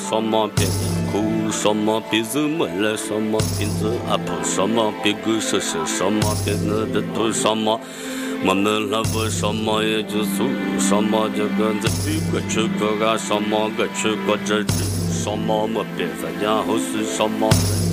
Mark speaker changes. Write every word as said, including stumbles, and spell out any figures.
Speaker 1: 什么别哭，什么别人没来，什么别子阿婆，什么别狗手手，什么别我的头，什么我们那不什么也就输，什么这个这比过去个个什么个去过这什么没别法，然后是什么。